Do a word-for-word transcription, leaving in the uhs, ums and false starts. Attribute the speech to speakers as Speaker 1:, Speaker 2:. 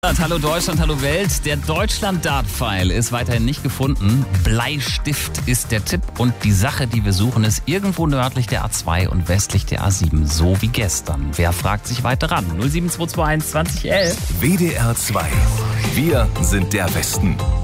Speaker 1: Hallo Deutschland, hallo Welt. Der Deutschland-Dart-Pfeil ist weiterhin nicht gefunden. Bleistift ist der Tipp und die Sache, die wir suchen, ist irgendwo nördlich der A zwei und westlich der A sieben, so wie gestern. Wer fragt sich weiter ran? null sieben zwei zwei eins zwanzig elf.
Speaker 2: W D R zwei. Wir sind der Westen.